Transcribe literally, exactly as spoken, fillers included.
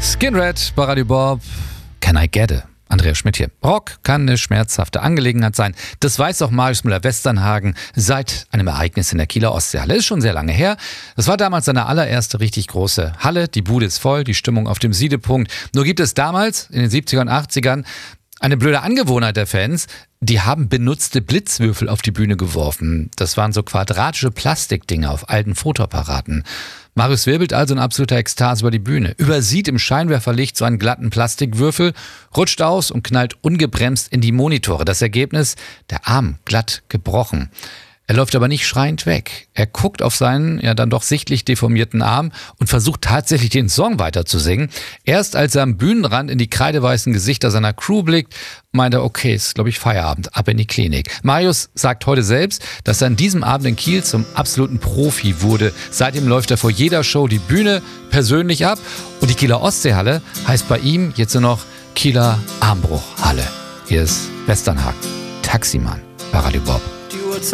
Skin Red bei Radio Bob. Can I get it? Andreas Schmidt hier. Rock kann eine schmerzhafte Angelegenheit sein. Das weiß auch Marius Müller-Westernhagen seit einem Ereignis in der Kieler Ostseehalle. Ist schon sehr lange her. Das war damals seine allererste richtig große Halle. Die Bude ist voll, die Stimmung auf dem Siedepunkt. Nur gibt es damals, in den siebzigern und achtzigern, eine blöde Angewohnheit der Fans. Die haben benutzte Blitzwürfel auf die Bühne geworfen. Das waren so quadratische Plastikdinger auf alten Fotoapparaten. Marius wirbelt also in absoluter Ekstase über die Bühne, übersieht im Scheinwerferlicht so einen glatten Plastikwürfel, rutscht aus und knallt ungebremst in die Monitore. Das Ergebnis: der Arm glatt gebrochen. Er läuft aber nicht schreiend weg. Er guckt auf seinen ja dann doch sichtlich deformierten Arm und versucht tatsächlich den Song weiter zu singen. Erst als er am Bühnenrand in die kreideweißen Gesichter seiner Crew blickt, meint er, okay, ist glaube ich Feierabend, ab in die Klinik. Marius sagt heute selbst, dass er an diesem Abend in Kiel zum absoluten Profi wurde. Seitdem läuft er vor jeder Show die Bühne persönlich ab und die Kieler Ostseehalle heißt bei ihm jetzt nur noch Kieler Armbruchhalle. Hier ist Westernhagen, Taximann bei Radio Bob.